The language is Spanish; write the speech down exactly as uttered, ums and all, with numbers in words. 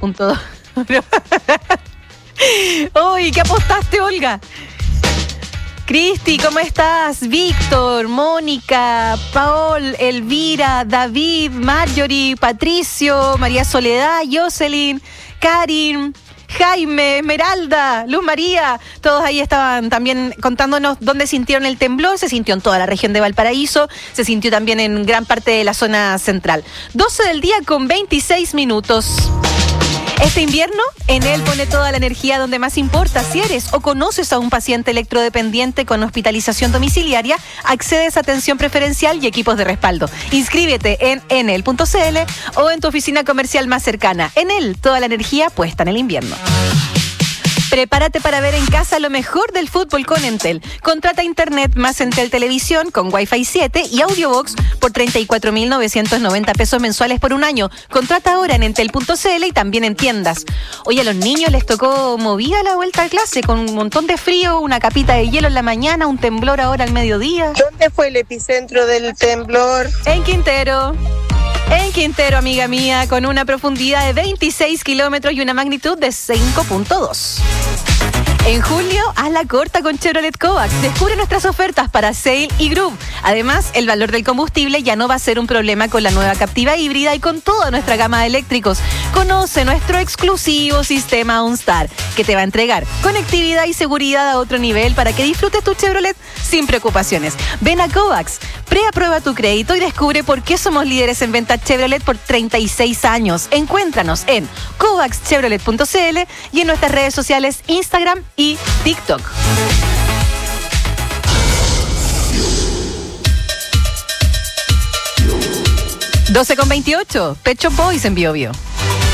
punto dos. Uy, ¿qué apostaste, Olga? Cristi, ¿cómo estás? Víctor, Mónica, Paol, Elvira, David, Marjorie, Patricio, María Soledad, Jocelyn, Karin, Jaime, Esmeralda, Luz María, todos ahí estaban también contándonos dónde sintieron el temblor. Se sintió en toda la región de Valparaíso, se sintió también en gran parte de la zona central. doce del día con veintiséis minutos. Este invierno, Enel pone toda la energía donde más importa. Si eres o conoces a un paciente electrodependiente con hospitalización domiciliaria, accedes a atención preferencial y equipos de respaldo. Inscríbete en enel punto cl o en tu oficina comercial más cercana. Enel, toda la energía puesta en el invierno. Prepárate para ver en casa lo mejor del fútbol con Entel. Contrata internet más Entel Televisión con Wi-Fi siete y Audiobox por treinta y cuatro mil novecientos noventa pesos mensuales por un año. Contrata ahora en entel punto cl y también en tiendas. Oye, a los niños les tocó movida la vuelta a clase con un montón de frío, una capita de hielo en la mañana, un temblor ahora al mediodía. ¿Dónde fue el epicentro del temblor? En Quintero. En Quintero, amiga mía, con una profundidad de veintiséis kilómetros y una magnitud de cinco punto dos. En julio, haz la corta con Chevrolet Kovacs. Descubre nuestras ofertas para Sail y Groove. Además, el valor del combustible ya no va a ser un problema con la nueva Captiva híbrida y con toda nuestra gama de eléctricos. Conoce nuestro exclusivo sistema OnStar, que te va a entregar conectividad y seguridad a otro nivel para que disfrutes tu Chevrolet sin preocupaciones. Ven a Kovacs, preaprueba tu crédito y descubre por qué somos líderes en venta Chevrolet por treinta y seis años. Encuéntranos en kovacs chevrolet punto cl y en nuestras redes sociales Instagram y TikTok. doce con veintiocho, Pet Shop Boys en Bio Bio.